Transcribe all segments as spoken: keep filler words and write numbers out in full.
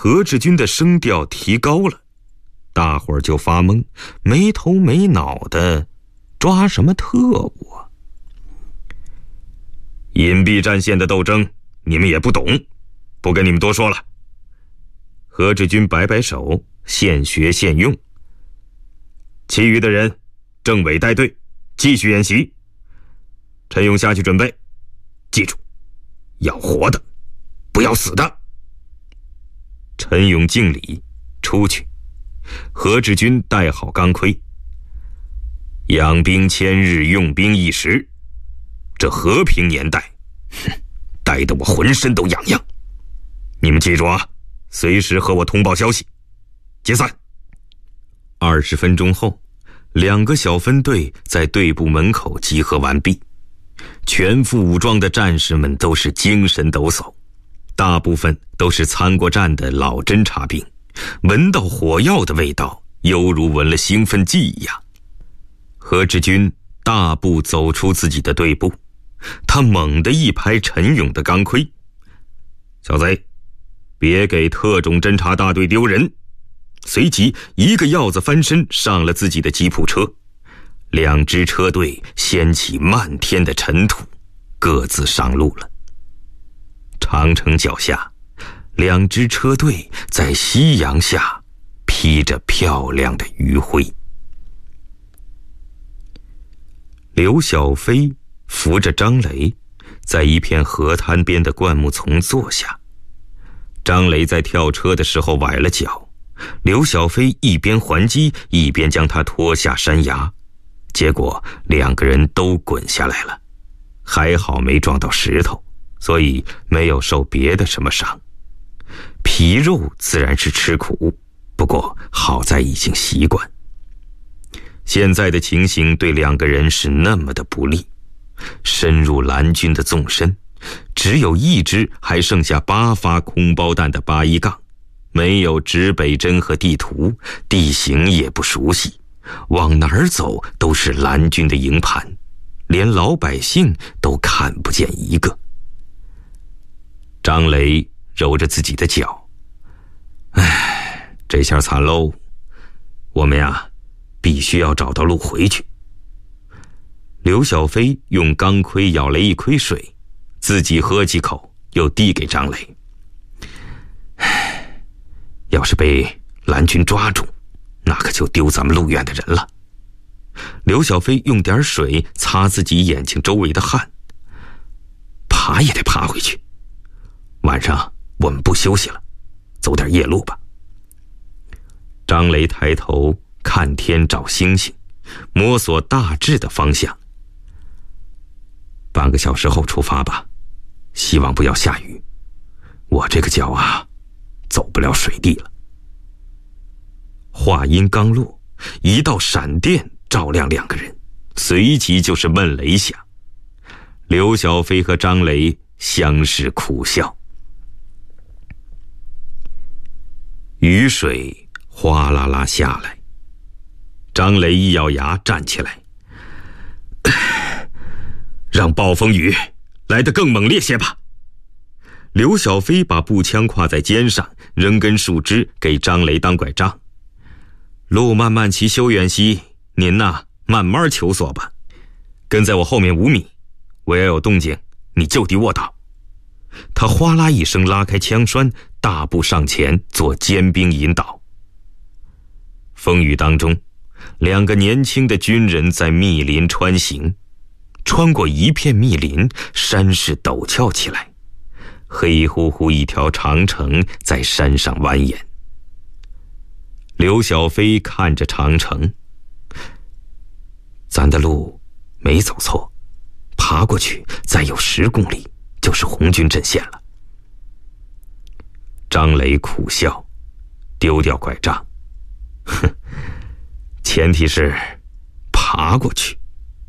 何志军的声调提高了，大伙儿就发懵，没头没脑的抓什么特务啊？隐蔽战线的斗争你们也不懂，不跟你们多说了。何志军摆摆手，现学现用。其余的人政委带队继续演习，陈勇下去准备，记住，要活的，不要死的。陈勇敬礼出去，何志军戴好钢盔。养兵千日，用兵一时，这和平年代，哼，待得我浑身都痒痒。你们记住啊，随时和我通报消息。解散。二十分钟后，两个小分队在队部门口集合完毕。全副武装的战士们都是精神抖擞，大部分都是参过战的老侦察兵，闻到火药的味道，犹如闻了兴奋剂一样。何志军大步走出自己的队部，他猛地一拍陈勇的钢盔：“小贼，别给特种侦察大队丢人！”随即一个鹞子翻身上了自己的吉普车，两支车队掀起漫天的尘土，各自上路了。长城脚下，两支车队在夕阳下披着漂亮的余晖。刘小飞扶着张雷，在一片河滩边的灌木丛坐下。张雷在跳车的时候崴了脚，刘小飞一边还击，一边将他拖下山崖，结果两个人都滚下来了，还好没撞到石头，所以没有受别的什么伤。皮肉自然是吃苦，不过好在已经习惯。现在的情形对两个人是那么的不利，深入蓝军的纵深，只有一支还剩下八发空包弹的八一杠，没有指北针和地图，地形也不熟悉，往哪儿走都是蓝军的营盘，连老百姓都看不见一个。张雷揉着自己的脚，唉，这下惨喽，我们呀必须要找到路回去。刘小飞用钢盔舀了一盔水，自己喝几口，又递给张雷。唉，要是被蓝军抓住，那可就丢咱们路院的人了。刘小飞用点水擦自己眼睛周围的汗，爬也得爬回去。晚上我们不休息了，走点夜路吧。张雷抬头看天找星星，摸索大致的方向。半个小时后出发吧，希望不要下雨，我这个脚啊走不了水地了。话音刚落，一道闪电照亮两个人，随即就是闷雷响。刘小飞和张雷相视苦笑。雨水哗啦啦下来，张雷一咬牙站起来，让暴风雨来得更猛烈些吧。刘小飞把步枪挎在肩上，扔根树枝给张雷当拐杖。路漫漫其修远兮，您呐慢慢求索吧，跟在我后面五米，我要有动静你就地卧倒。他哗啦一声拉开枪栓，大步上前做尖兵引导。风雨当中，两个年轻的军人在密林穿行，穿过一片密林，山势陡峭起来，黑乎乎一条长城在山上蜿蜒。刘小飞看着长城，咱的路没走错，爬过去再有十公里就是红军阵线了。张雷苦笑，丢掉拐杖，哼，前提是爬过去。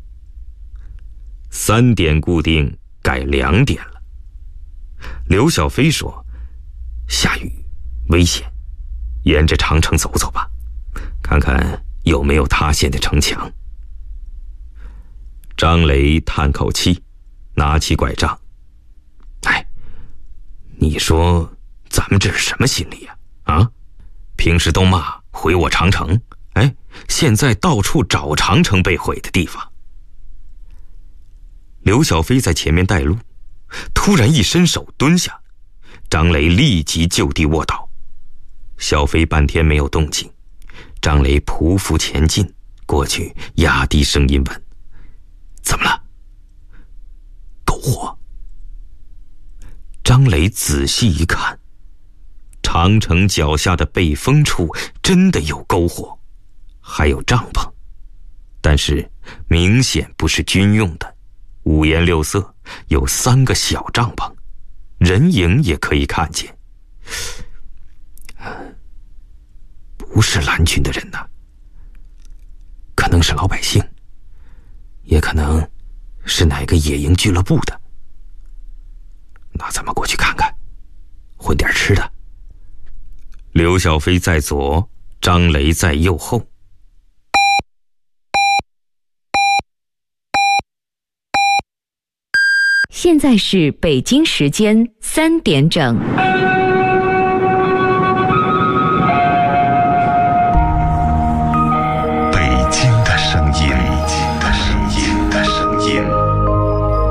三点固定改两点了。刘小飞说：“下雨，危险，沿着长城走走吧，看看有没有塌陷的城墙。”张雷叹口气，拿起拐杖：“哎，你说咱们这是什么心理呀？ 啊，平时都骂毁我长城，哎，现在到处找长城被毁的地方。刘小飞在前面带路，突然一伸手蹲下，张雷立即就地卧倒。小飞半天没有动静，张雷匍匐前进，过去压低声音问：怎么了？篝火。张雷仔细一看，长城脚下的背风处真的有篝火，还有帐篷，但是明显不是军用的，五颜六色，有三个小帐篷，人影也可以看见。不是蓝军的人呐，可能是老百姓，也可能是哪个野营俱乐部的。那咱们过去看看，混点吃的。刘小飞在左，张雷在右后。 现在是北京时间三点整。